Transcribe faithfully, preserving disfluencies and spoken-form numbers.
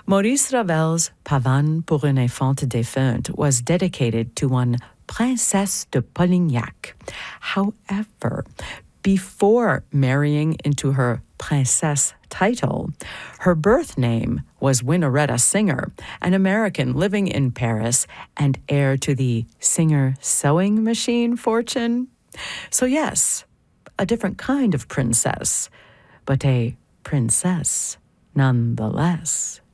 Maurice Ravel's Pavane pour une infante défunte was dedicated to one Princesse de Polignac. However, before marrying into her princess title, her birth name was Winnaretta Singer, an American living in Paris and heir to the Singer sewing machine fortune. So yes, a different kind of princess, but a princess nonetheless.